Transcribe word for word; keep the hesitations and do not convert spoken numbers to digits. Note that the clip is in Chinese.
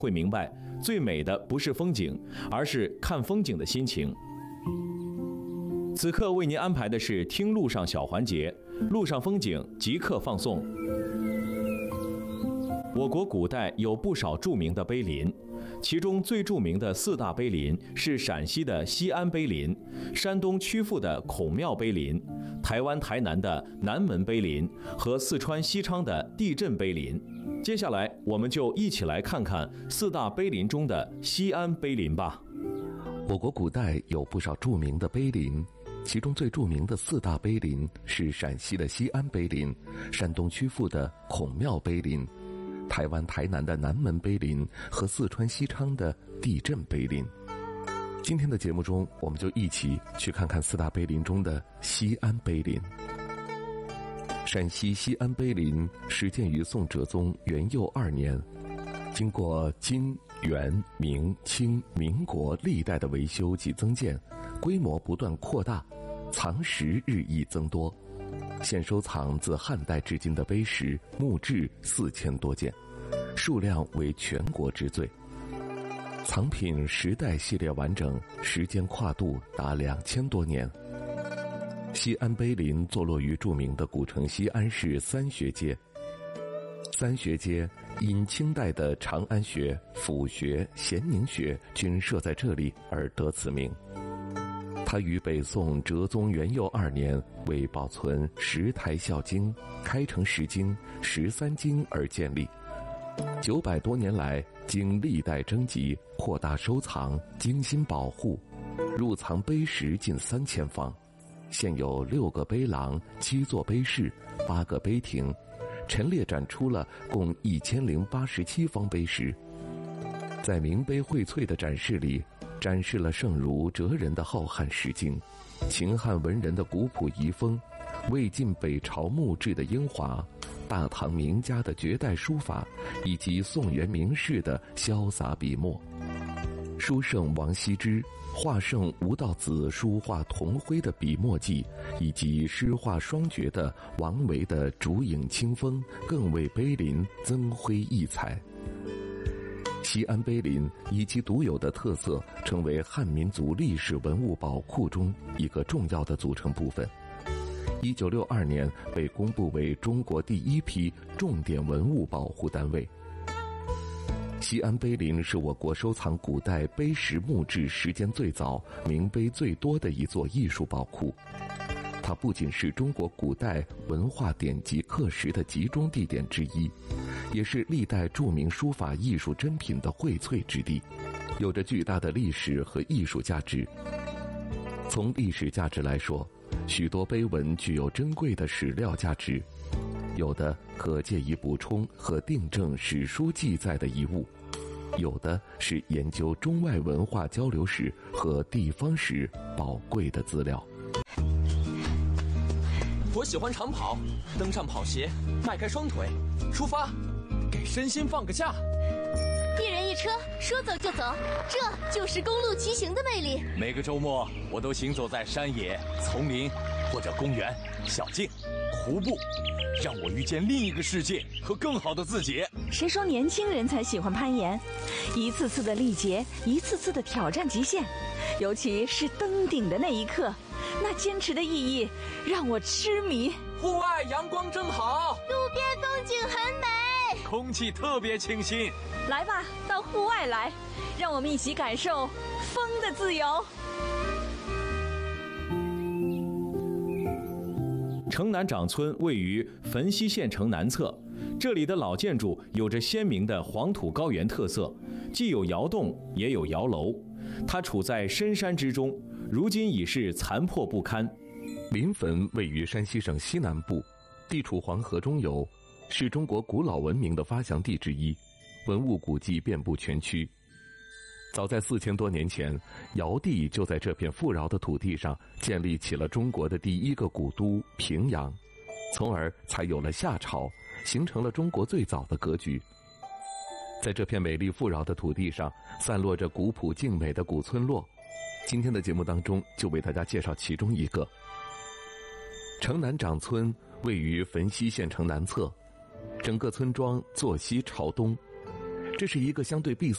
会明白，最美的不是风景，而是看风景的心情。此刻为您安排的是听路上小环节，路上风景即刻放送。我国古代有不少著名的碑林，其中最著名的四大碑林是陕西的西安碑林、山东曲阜的孔庙碑林、台湾台南的南门碑林和四川西昌的地镇碑林。接下来我们就一起来看看四大碑林中的西安碑林吧。 我国古代有不少著名的碑林，其中最著名的四大碑林是陕西的西安碑林、山东曲阜的孔庙碑林、台湾台南的南门碑林和四川西昌的地镇碑林。今天的节目中，我们就一起去看看四大碑林中的西安碑林。陕西西安碑林始建于宋哲宗元佑二年，经过金、元、明、清、民国历代的维修及增建，规模不断扩大，藏石日益增多。现收藏自汉代至今的碑石、墓志四千多件，数量为全国之最。藏品时代系列完整，时间跨度达两千多年。西安碑林坐落于著名的古城西安市三学街。三学街因清代的长安学、府学、咸宁学均设在这里而得此名。它于北宋哲宗元佑二年为保存十台孝经、开成十经、十三经而建立。九百多年来，经历代征集、扩大收藏、精心保护，入藏碑石近三千方。现有六个碑廊、七座碑室、八个碑亭，陈列展出了共一千零八十七方碑石。在名碑荟萃的展示里，展示了圣儒哲人的浩瀚史经，秦汉文人的古朴遗风，魏晋北朝墓志的英华，大唐名家的绝代书法，以及宋元名士的潇洒笔墨。书圣王羲之、画圣吴道子书画同辉的笔墨迹，以及诗画双绝的王维的竹影清风，更为碑林增辉异彩。西安碑林以其独有的特色，成为汉民族历史文物宝库中一个重要的组成部分。一九六二年被公布为中国第一批重点文物保护单位。西安碑林是我国收藏古代碑石墓志时间最早、名碑最多的一座艺术宝库。它不仅是中国古代文化典籍刻石的集中地点之一，也是历代著名书法艺术珍品的荟萃之地，有着巨大的历史和艺术价值。从历史价值来说，许多碑文具有珍贵的史料价值，有的可借以补充和订正史书记载的遗物，有的是研究中外文化交流史和地方史宝贵的资料。 我喜欢长跑，登上跑鞋，迈开双腿，出发，给身心放个假。 一人一车，说走就走，这就是公路骑行的魅力。 每个周末，我都行走在山野、丛林或者公园、小径、湖泊，让我遇见另一个世界和更好的自己。 谁说年轻人才喜欢攀岩？一次次的历劫，一次次的挑战极限，尤其是登顶的那一刻，那坚持的意义让我痴迷。 户外阳光正好， 路边风景很美， 空气特别清新。 来吧，到户外来，让我们一起感受风的自由。 城南掌村位于汾西县城南侧，这里的老建筑有着鲜明的黄土高原特色，既有窑洞也有窑楼。它处在深山之中，如今已是残破不堪。 临汾位于山西省西南部，地处黄河中游，是中国古老文明的发祥地之一，文物古迹遍布全区。早在四千多年前，尧帝就在这片富饶的土地上建立起了中国的第一个古都平阳，从而才有了夏朝，形成了中国最早的格局。在这片美丽富饶的土地上，散落着古朴静美的古村落。今天的节目当中，就为大家介绍其中一个。城南掌村位于汾西县城南侧，整个村庄坐西朝东，这是一个相对闭